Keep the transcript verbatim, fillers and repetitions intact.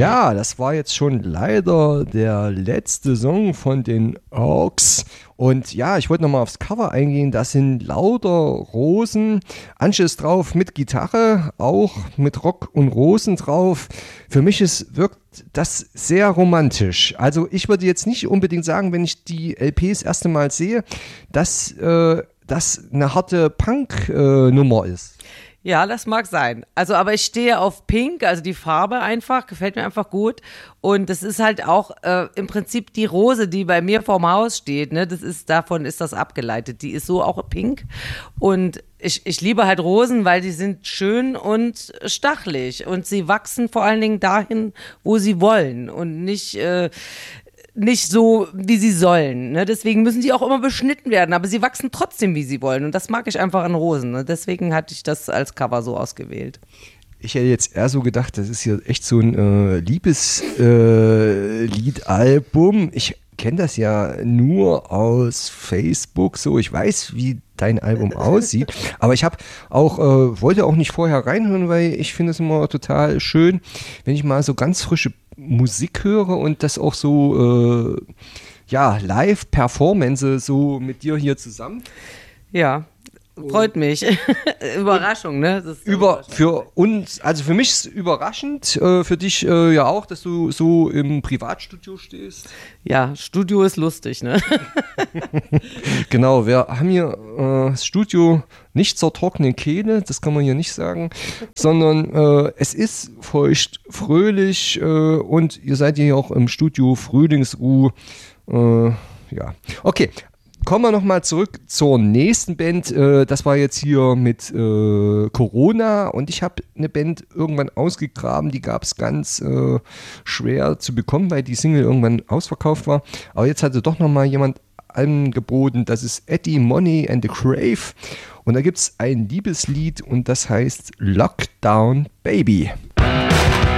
Ja, das war jetzt schon leider der letzte Song von den Oaks. Und ja, ich wollte nochmal aufs Cover eingehen. Da sind lauter Rosen. Antje ist drauf mit Gitarre, auch mit Rock und Rosen drauf. Für mich ist, wirkt das sehr romantisch. Also ich würde jetzt nicht unbedingt sagen, wenn ich die L P das erste Mal sehe, dass äh, das eine harte Punk-Nummer äh, ist. Ja, das mag sein. Also, aber ich stehe auf Pink, also die Farbe einfach, gefällt mir einfach gut. Und das ist halt auch äh, im Prinzip die Rose, die bei mir vorm Haus steht. Ne? Das ist, davon ist das abgeleitet. Die ist so auch pink. Und ich, ich liebe halt Rosen, weil die sind schön und stachelig. Und sie wachsen vor allen Dingen dahin, wo sie wollen. Und nicht... Äh, nicht so, wie sie sollen. Ne? Deswegen müssen die auch immer beschnitten werden, aber sie wachsen trotzdem, wie sie wollen. Und das mag ich einfach an Rosen. Ne? Deswegen hatte ich das als Cover so ausgewählt. Ich hätte jetzt eher so gedacht, das ist hier echt so ein äh, Liebesliedalbum. Äh, ich kenne das ja nur aus Facebook, so ich weiß, wie dein Album aussieht, aber ich habe auch, äh, wollte auch nicht vorher reinhören, weil ich finde es immer total schön, wenn ich mal so ganz frische Musik höre und das auch so, äh, ja, Live-Performance so mit dir hier zusammen. Ja. Freut mich. Überraschung, ne? Das ist über, für uns, also für mich ist es überraschend, äh, für dich äh, ja auch, dass du so im Privatstudio stehst. Ja, Studio ist lustig, ne? Genau, wir haben hier äh, das Studio nicht zur trockenen Kehle, das kann man hier nicht sagen, sondern äh, es ist feucht, fröhlich äh, und ihr seid hier auch im Studio Frühlingsruhe. Äh, ja, okay. Kommen wir nochmal zurück zur nächsten Band. Äh, das war jetzt hier mit äh, Corona und ich habe eine Band irgendwann ausgegraben, die gab es ganz äh, schwer zu bekommen, weil die Single irgendwann ausverkauft war. Aber jetzt hatte doch nochmal jemand angeboten, das ist Eddie Money and the Crave und da gibt es ein Liebeslied und das heißt Lockdown Baby.